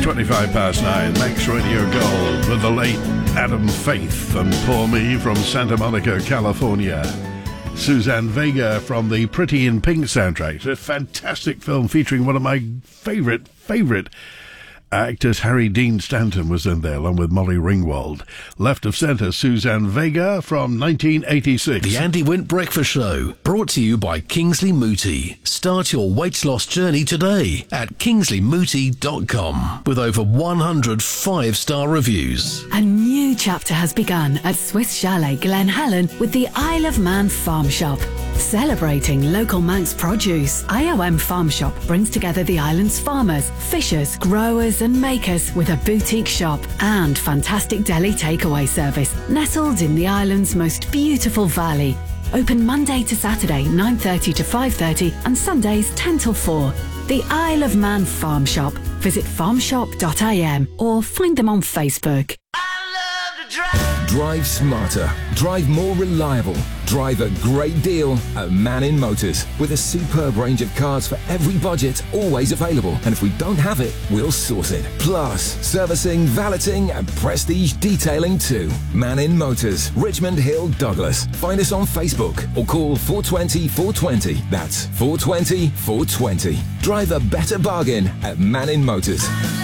9, Max Radio Gold with the late Adam Faith and Poor Me from Santa Monica, California. Suzanne Vega from the Pretty in Pink soundtrack. It's a fantastic film featuring one of my favourite actors. Harry Dean Stanton was in there along with Molly Ringwald. Left of centre, Suzanne Vega from 1986. The Andy Wint Breakfast Show, brought to you by Kingsley Mooti. Start your weight loss journey today at kingsleymooti.com with over 100 5-star reviews. A new chapter has begun at Swiss Chalet Glen Helen with the Isle of Man Farm Shop. Celebrating local Manx produce, IOM Farm Shop brings together the island's farmers, fishers, growers and makers with a boutique shop and fantastic deli takeaway service nestled in the island's most beautiful valley. Open Monday to Saturday 9:30 to 5:30 and Sundays 10 till 4. The Isle of Man Farm Shop. Visit farmshop.im or find them on Facebook. Drive smarter, drive more reliable, drive a great deal at Mannin Motors. With a superb range of cars for every budget, always available. And if we don't have it, we'll source it. Plus, servicing, valeting and prestige detailing too. Mannin Motors, Richmond Hill, Douglas. Find us on Facebook or call 420 420. That's 420 420. Drive a better bargain at Mannin Motors.